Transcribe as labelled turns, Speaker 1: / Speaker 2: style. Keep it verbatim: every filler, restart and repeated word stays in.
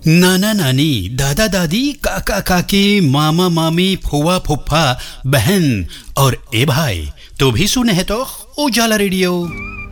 Speaker 1: नाना नानी, दादा दादी, काका काकी, मामा मामी, फुआ फुफ्फा, बहन और ए भाई, तो भी सुने है तो उजाला रेडियो।